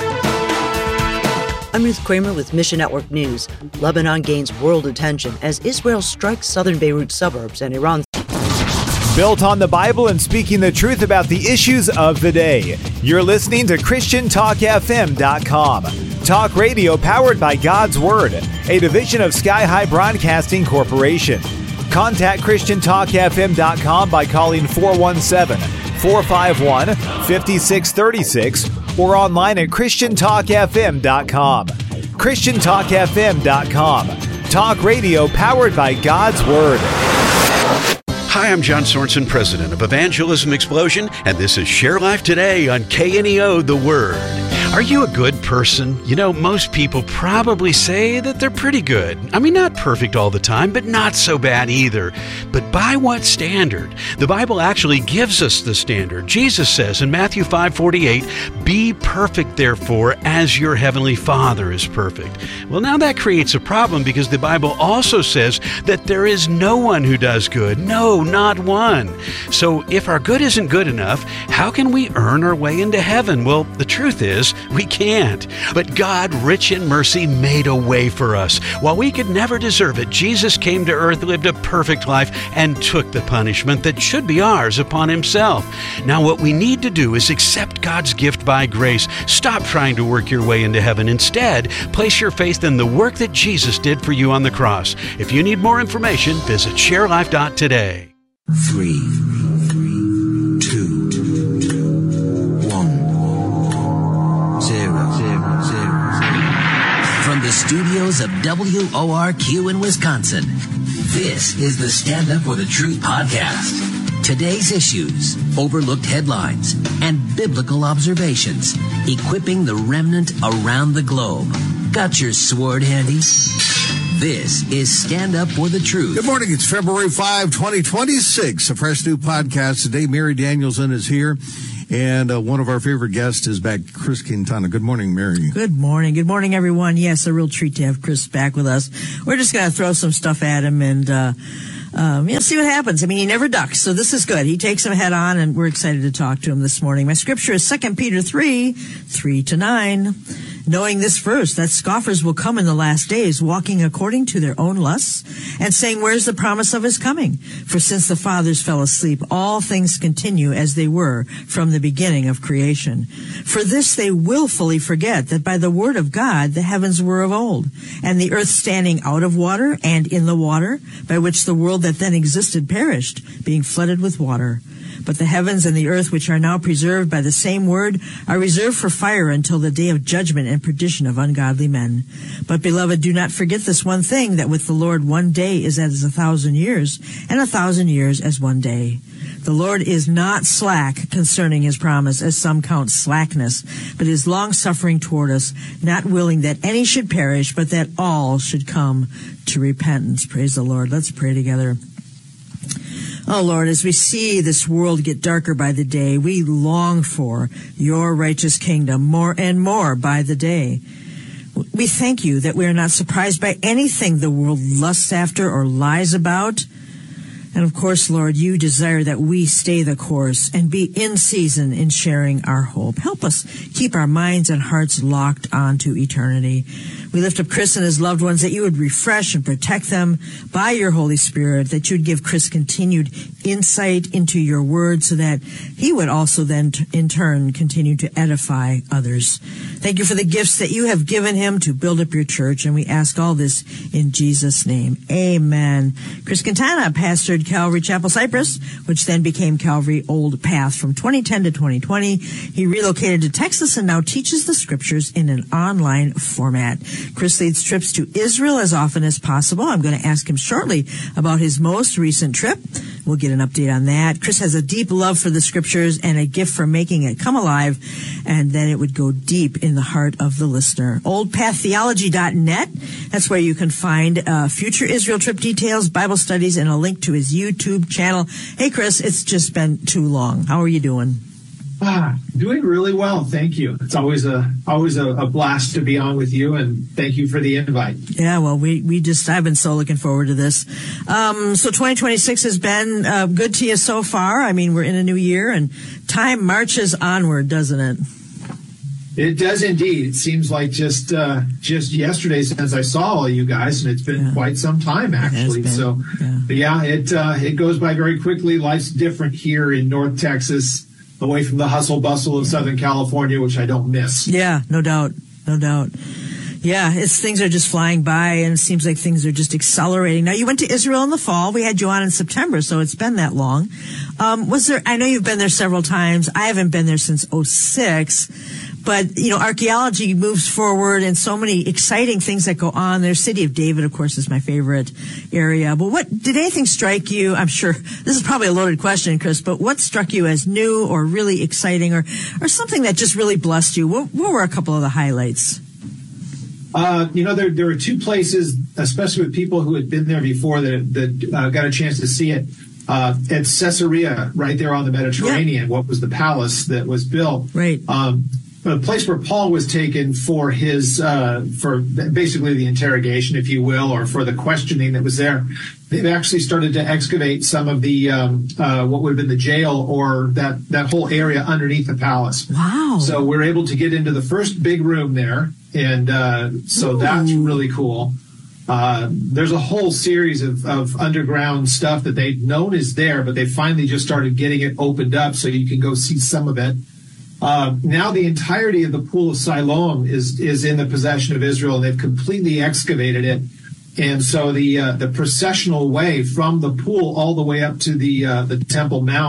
I'm Ruth Kramer with Mission Network News. Lebanon gains world attention as Israel strikes southern Beirut suburbs and Iran. Built on the Bible and speaking the truth about the issues of the day. You're listening to Christian Talk F M dot com. Talk radio powered by God's Word, a division of Sky High Broadcasting Corporation. Contact Christian Talk F M dot com by calling four one seven, four five one, five six three six or online at Christian Talk F M dot com. Christian Talk F M dot com. Talk radio powered by God's Word. Hi, I'm John Sorensen, president of Evangelism Explosion, and this is Share Life Today on K N E O, The Word. Are you a good person? You know, most people probably say that they're pretty good. I mean, not perfect all the time, but not so bad either. But by what standard? The Bible actually gives us the standard. Jesus says in Matthew five forty-eight, "Be perfect, therefore, as your heavenly Father is perfect." Well, now that creates a problem, because the Bible also says that there is no one who does good. No, not one. So if our good isn't good enough, how can we earn our way into heaven? Well, the truth is, we can't. But God, rich in mercy, made a way for us. While we could never deserve it, Jesus came to earth, lived a perfect life, and took the punishment that should be ours upon Himself. Now what we need to do is accept God's gift by grace. Stop trying to work your way into heaven. Instead, place your faith in the work that Jesus did for you on the cross. If you need more information, visit share life dot today. Three, three, two, one, zero, zero, zero. From the studios of W O R Q in Wisconsin, this is the Stand Up for the Truth podcast. Today's issues, overlooked headlines, and biblical observations, equipping the remnant around the globe. Got your sword handy? This is Stand Up for the Truth. Good morning. It's February fifth, twenty twenty-six. A fresh new podcast today. Mary Danielson is here. And uh, one of our favorite guests is back, Chris Quintana. Good morning, Mary. Good morning. Good morning, everyone. Yes, a real treat to have Chris back with us. We're just going to throw some stuff at him and, uh, um, you know, see what happens. I mean, he never ducks, so this is good. He takes him head on, and we're excited to talk to him this morning. My scripture is Second Peter three, three to nine. Knowing this first, that scoffers will come in the last days, walking according to their own lusts, and saying, where's the promise of his coming? For since the fathers fell asleep, all things continue as they were from the beginning of creation. For this they willfully forget that by the word of God the heavens were of old, and the earth standing out of water and in the water, by which the world that then existed perished, being flooded with water. But the heavens and the earth, which are now preserved by the same word, are reserved for fire until the day of judgment and perdition of ungodly men. But, beloved, do not forget this one thing, that with the Lord one day is as a thousand years, and a thousand years as one day. The Lord is not slack concerning his promise, as some count slackness, but is long-suffering toward us, not willing that any should perish, but that all should come to repentance. Praise the Lord. Let's pray together. Oh, Lord, as we see this world get darker by the day, we long for your righteous kingdom more and more by the day. We thank you that we are not surprised by anything the world lusts after or lies about. And of course, Lord, you desire that we stay the course and be in season in sharing our hope. Help us keep our minds and hearts locked onto eternity. We lift up Chris and his loved ones, that you would refresh and protect them by your Holy Spirit, that you would give Chris continued insight into your word so that he would also then t- in turn continue to edify others. Thank you for the gifts that you have given him to build up your church, and we ask all this in Jesus' name. Amen. Chris Quintana pastored Calvary Chapel Cypress, which then became Calvary Old Path from twenty ten to twenty twenty. He relocated to Texas and now teaches the scriptures in an online format. Chris leads trips to Israel as often as possible. I'm going to ask him shortly about his most recent trip. We'll get an update on that. Chris has a deep love for the scriptures and a gift for making it come alive, and then it would go deep in the heart of the listener. old path theology dot net. That's where you can find uh, future Israel trip details, Bible studies, and a link to his YouTube channel. Hey, Chris, it's just been too long. How are you doing? Ah, doing really well, thank you. It's always a always a, a blast to be on with you, and thank you for the invite. Yeah, well, we we just I've been so looking forward to this. Um, so twenty twenty-six has been uh, good to you so far. I mean, we're in a new year, and time marches onward, doesn't it? It does indeed. It seems like just uh, just yesterday since I saw all you guys, and it's been yeah. quite some time actually. Been, so, yeah, but yeah it uh, it goes by very quickly. Life's different here in North Texas, away from the hustle bustle of Southern California, which I don't miss. Yeah, no doubt, no doubt. Yeah, it's things are just flying by, and it seems like things are just accelerating. Now, you went to Israel in the fall. We had you on in September, so it's been that long. Um, was there? I know you've been there several times. I haven't been there since oh six. But, you know, archaeology moves forward, and so many exciting things that go on there. City of David, of course, is my favorite area. But what did anything strike you? I'm sure this is probably a loaded question, Chris, but what struck you as new or really exciting, or, or something that just really blessed you? What, what were a couple of the highlights? Uh, you know, there there were two places, especially with people who had been there before, that, that uh, got a chance to see it. Uh, at Caesarea, right there on the Mediterranean, yeah. What was the palace that was built? Right. Um, a place where Paul was taken for his, uh, for basically the interrogation, if you will, or for the questioning that was there. They've actually started to excavate some of the, um, uh, what would have been the jail, or that, that whole area underneath the palace. Wow. So we're able to get into the first big room there. And, uh, so Ooh. That's really cool. Uh, there's a whole series of, of underground stuff that they've known is there, but they finally just started getting it opened up so you can go see some of it. Uh, now the entirety of the Pool of Siloam is is in the possession of Israel, and they've completely excavated it. And so the uh, the processional way from the pool all the way up to the uh, the Temple Mount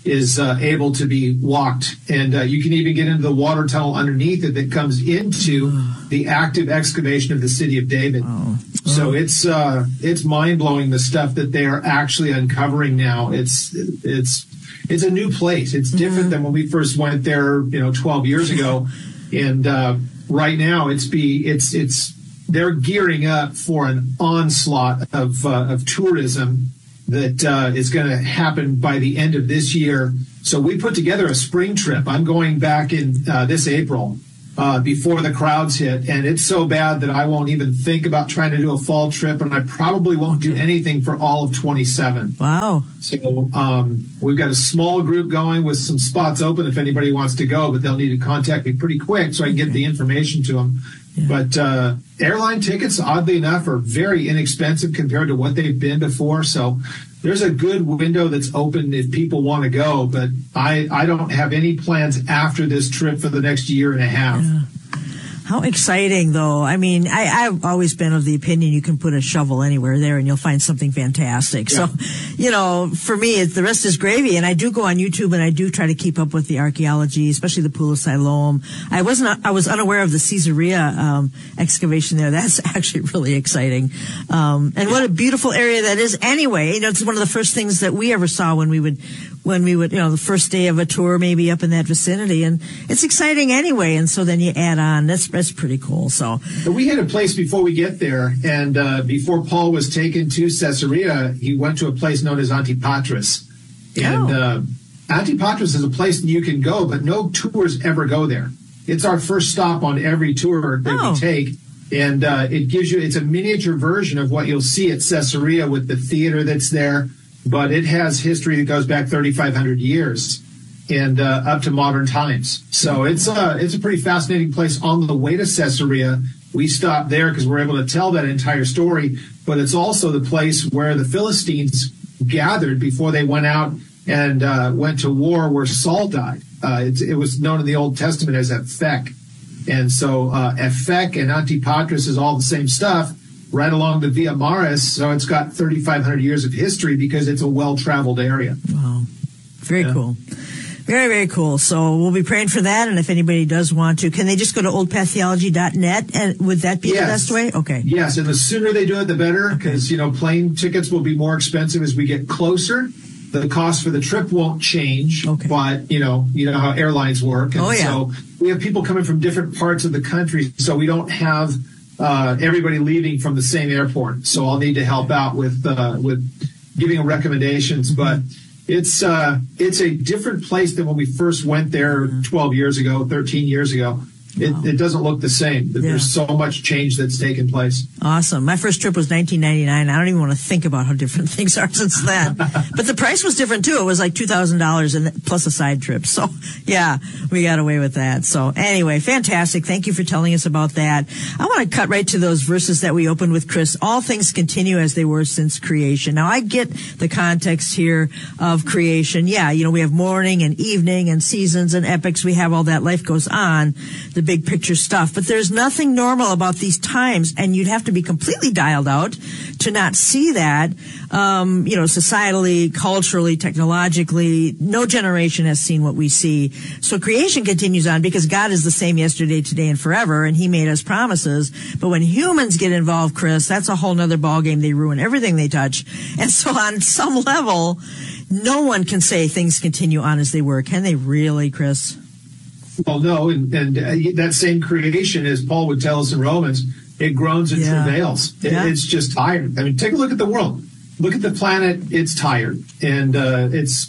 is uh, able to be walked. And uh, you can even get into the water tunnel underneath it that comes into the active excavation of the city of David. Oh. Oh. So it's uh, it's mind-blowing, the stuff that they are actually uncovering now. It's it's it's a new place. It's different mm-hmm. than when we first went there, you know, twelve years ago. And uh, right now it's be it's it's they're gearing up for an onslaught of uh, of tourism that uh, is going to happen by the end of this year. So we put together a spring trip. I'm going back in uh, this April uh, before the crowds hit. And it's so bad that I won't even think about trying to do a fall trip. And I probably won't do anything for all of twenty-seven. Wow. So um, we've got a small group going with some spots open if anybody wants to go, but they'll need to contact me pretty quick so I can get the information to them. Yeah. But uh, airline tickets, oddly enough, are very inexpensive compared to what they've been before. So there's a good window that's open if people want to go. But I, I don't have any plans after this trip for the next year and a half. Yeah. How exciting, though. I mean, I, I've always been of the opinion you can put a shovel anywhere there and you'll find something fantastic. Yeah. So, you know, for me, it's, the rest is gravy. And I do go on YouTube and I do try to keep up with the archaeology, especially the Pool of Siloam. I wasn't, I was unaware of the Caesarea um, excavation there. That's actually really exciting. Um, and what a beautiful area that is anyway. You know, it's one of the first things that we ever saw when we would, when we would, you know, the first day of a tour, maybe up in that vicinity. And it's exciting anyway. And so then you add on. That's, that's pretty cool. So we had a place before we get there. And uh, before Paul was taken to Caesarea, he went to a place known as Antipatris. And oh. uh, Antipatris is a place that you can go, but no tours ever go there. It's our first stop on every tour that oh. we take. And uh, it gives you, it's a miniature version of what you'll see at Caesarea with the theater that's there. But it has history that goes back thirty-five hundred years and uh, up to modern times. So it's uh, it's a pretty fascinating place. On the way to Caesarea, we stopped there because we're able to tell that entire story. But it's also the place where the Philistines gathered before they went out and uh, went to war where Saul died. Uh, it, it was known in the Old Testament as Ephek. And so uh, Ephek and Antipatris is all the same stuff, right along the Via Maris, so it's got thirty-five hundred years of history because it's a well-traveled area. Wow. Very yeah. cool. Very, very cool. So we'll be praying for that, and if anybody does want to, can they just go to old path theology dot net, and would that be yes. the best way? Okay. Yes, and the sooner they do it, the better, because, okay. you know, plane tickets will be more expensive as we get closer. The cost for the trip won't change, okay. but, you know, you know how airlines work. And oh, yeah. so we have people coming from different parts of the country, so we don't have Uh, everybody leaving from the same airport. So I'll need to help out with uh, with giving recommendations. But it's uh, it's a different place than when we first went there twelve years ago, thirteen years ago. It, wow. it doesn't look the same. Yeah. There's so much change that's taken place. Awesome. My first trip was nineteen ninety-nine. I don't even want to think about how different things are since then. But the price was different, too. It was like two thousand dollars and plus a side trip. So, yeah, we got away with that. So, anyway, fantastic. Thank you for telling us about that. I want to cut right to those verses that we opened with, Chris. All things continue as they were since creation. Now, I get the context here of creation. Yeah, you know, we have morning and evening and seasons and epochs. We have all that. Life goes on. The big picture stuff, but there's nothing normal about these times, and you'd have to be completely dialed out to not see that. Um, you know, societally, culturally, technologically, no generation has seen what we see. So creation continues on because God is the same yesterday, today, and forever, and He made us promises. But when humans get involved, Chris, that's a whole nother ballgame. They ruin everything they touch. And so on some level, no one can say things continue on as they were. Can they really, Chris? Well, no, and, and uh, that same creation, as Paul would tell us in Romans, it groans and yeah. travails. It, yeah. It's just tired. I mean, take a look at the world. Look at the planet. It's tired, and uh, it's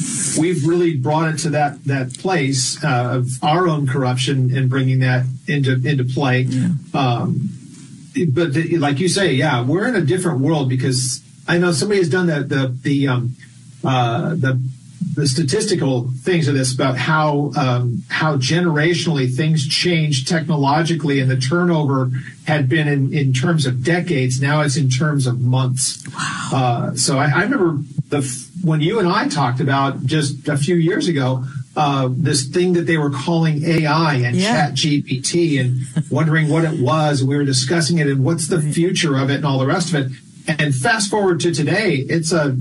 we've really brought it to that that place uh, of our own corruption and bringing that into into play. Yeah. Um, but the, like you say, yeah, we're in a different world because I know somebody has done the the the um, uh, the. the statistical things of this about how um, how generationally things changed technologically, and the turnover had been in, in terms of decades. Now it's in terms of months. Wow. Uh, so I, I remember the when you and I talked about just a few years ago uh, this thing that they were calling A I and yeah. Chat G P T, and wondering what it was. We were discussing it and what's the future of it and all the rest of it. And fast forward to today, it's a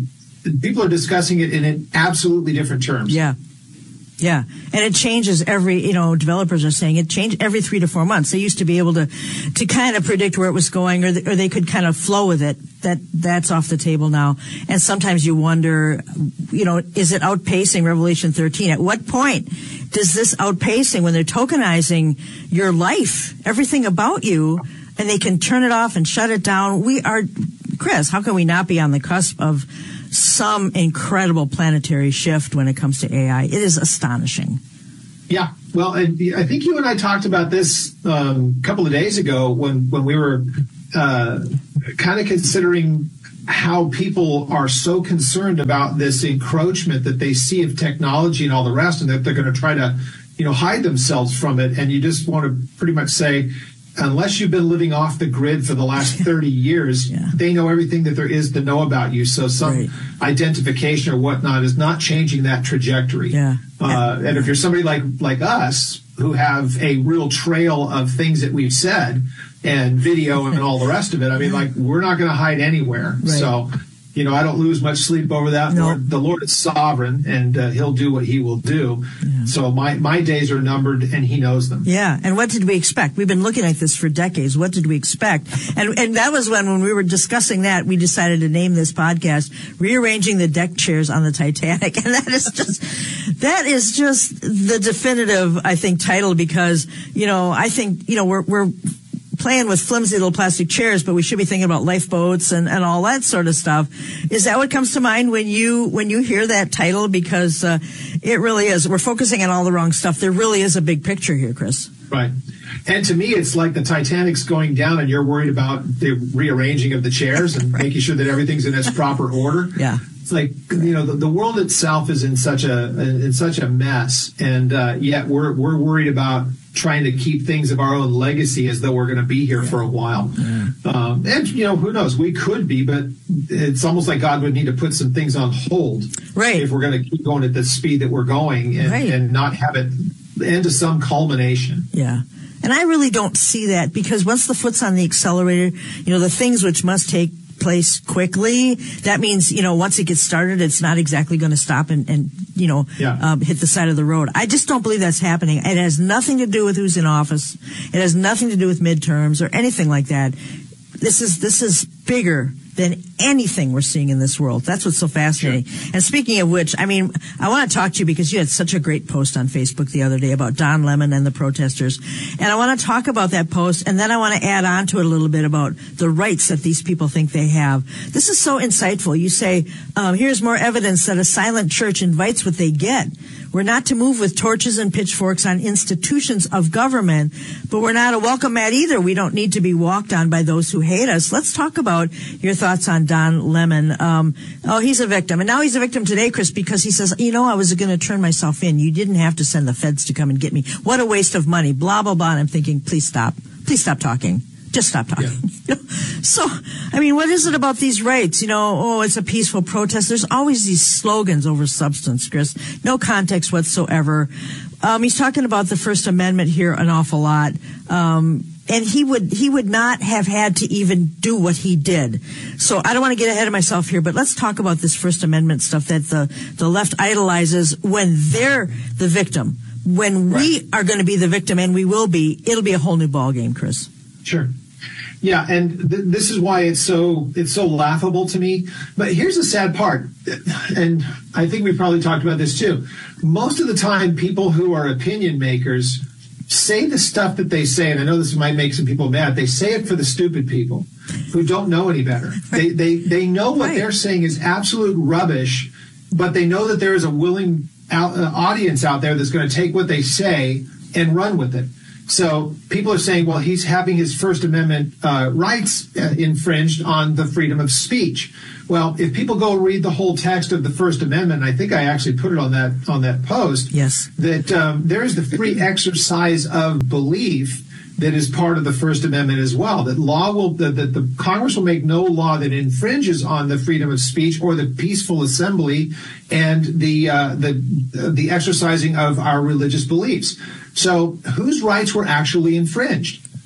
people are discussing it in an absolutely different terms. Yeah. Yeah. And it changes every, you know, developers are saying it changed every three to four months. They used to be able to, to kind of predict where it was going, or, the, or they could kind of flow with it. That, that's off the table now. And sometimes you wonder, you know, is it outpacing Revelation thirteen? At what point does this outpacing, when they're tokenizing your life, everything about you, and they can turn it off and shut it down? We are, Chris, how can we not be on the cusp of some incredible planetary shift when it comes to A I? It is astonishing. Yeah. Well, and I think you and I talked about this um, a couple of days ago when, when we were uh, kind of considering how people are so concerned about this encroachment that they see of technology and all the rest, and that they're going to try to, you know, hide themselves from it. And you just want to pretty much say, unless you've been living off the grid for the last thirty years, yeah. they know everything that there is to know about you. So some right. identification or whatnot is not changing that trajectory. Yeah. Uh, and if you're somebody like, like us, who have a real trail of things that we've said and video and all the rest of it, I mean, like, we're not going to hide anywhere. Right. So, you know, I don't lose much sleep over that. No. Lord, the Lord is sovereign, and uh, he'll do what he will do. Yeah. So my, my days are numbered, and he knows them. Yeah. And what did we expect? We've been looking at this for decades. What did we expect? And and that was when, when we were discussing that, we decided to name this podcast Rearranging the Deck Chairs on the Titanic. And that is just, that is just the definitive, I think, title, because, you know, I think, you know, we're, we're, playing with flimsy little plastic chairs, but we should be thinking about lifeboats and, and all that sort of stuff. Is that what comes to mind when you when you hear that title? Because uh, it really is. We're focusing on all the wrong stuff. There really is a big picture here, Chris. Right. And to me, it's like the Titanic's going down and you're worried about the rearranging of the chairs and making sure that everything's in its proper order. Yeah. It's like, you know, the, the world itself is in such a in such a mess, and uh, yet we're we're worried about trying to keep things of our own legacy as though we're going to be here yeah. for a while. Yeah. Um, and, you know, who knows? We could be, but it's almost like God would need to put some things on hold. Right. If we're going to keep going at the speed that we're going and, right. and not have it end to some culmination. Yeah. And I really don't see that, because once the foot's on the accelerator, you know, the things which must take place quickly, that means, you know, once it gets started, it's not exactly going to stop and, and you know, yeah. um, hit the side of the road. I just don't believe that's happening. It has nothing to do with who's in office. It has nothing to do with midterms or anything like that. This is, this is bigger than anything we're seeing in this world. That's what's so fascinating. Sure. And speaking of which, I mean, I want to talk to you because you had such a great post on Facebook the other day about Don Lemon and the protesters. And I want to talk about that post, and then I want to add on to it a little bit about the rights that these people think they have. This is so insightful. You say, um, here's more evidence that a silent church invites what they get. We're not to move with torches and pitchforks on institutions of government, but we're not a welcome mat either. We don't need to be walked on by those who hate us. Let's talk about your thoughts on Don Lemon. Um, oh, he's a victim. And now he's a victim today, Chris, because he says, you know, I was going to turn myself in. You didn't have to send the feds to come and get me. What a waste of money, blah, blah, blah. And I'm thinking, please stop. Please stop talking. Just stop talking. Yeah. So, I mean, what is it about these rights? You know, oh, it's a peaceful protest. There's always these slogans over substance, Chris. No context whatsoever. Um, he's talking about the First Amendment here an awful lot. Um, and he would, he would not have had to even do what he did. So I don't want to get ahead of myself here, but let's talk about this First Amendment stuff that the, the left idolizes when they're the victim. When right. we are going to be the victim, and we will be, it'll be a whole new ballgame, Chris. Sure. Yeah, and th- this is why it's so it's so laughable to me. But here's the sad part, and I think we probably talked about this too. Most of the time, people who are opinion makers say the stuff that they say, and I know this might make some people mad. They say it for the stupid people who don't know any better. They they they know what right. they're saying is absolute rubbish, but they know that there is a willing out, uh, audience out there that's going to take what they say and run with it. So people are saying, well, he's having his First Amendment uh, rights uh, infringed on the freedom of speech. Well, if people go read the whole text of the First Amendment, I think I actually put it on that on that post. Yes, that um, there is the free exercise of belief that is part of the First Amendment as well. That law will that the, the Congress will make no law that infringes on the freedom of speech or the peaceful assembly and the uh, the the exercising of our religious beliefs. So whose rights were actually infringed?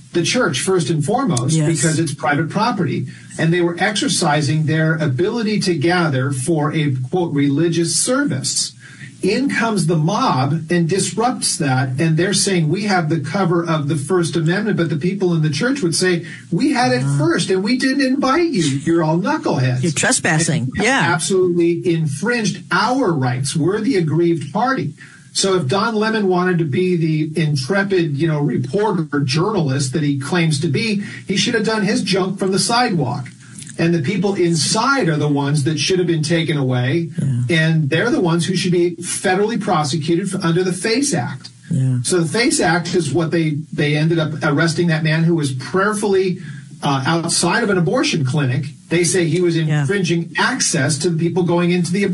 the church first and foremost, yes. because it's private property. And they were exercising their ability to gather for a, quote, religious service. In comes the mob and disrupts that, and they're saying we have the cover of the First Amendment, but the people in the church would say, we had it first, and we didn't invite you. You're all knuckleheads. You're trespassing. Yeah. Absolutely infringed our rights. We're the aggrieved party. So if Don Lemon wanted to be the intrepid, you know, reporter or journalist that he claims to be, he should have done his junk from the sidewalk. And the people inside are the ones that should have been taken away. Yeah. And they're the ones who should be federally prosecuted for, under the FACE Act. Yeah. So the FACE Act is what they, they ended up arresting that man who was prayerfully uh, outside of an abortion clinic. They say he was infringing yeah. access to the people going into the